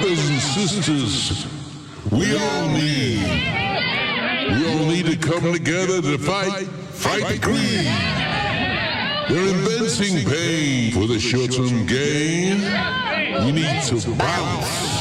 brothers and sisters, we all need to come together to fight the greed. They're inventing pain for the short-term gain. We need to bounce.